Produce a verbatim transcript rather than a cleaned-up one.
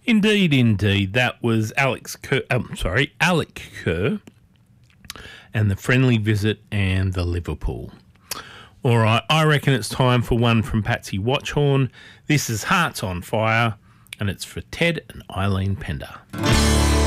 Indeed, indeed. That was Alex Kerr, um, sorry, Alec Kerr and the Friendly Visit and the Liverpool. All right, I reckon it's time for one from Patsy Watchhorn. This is Hearts on Fire, and it's for Ted and Eileen Pender.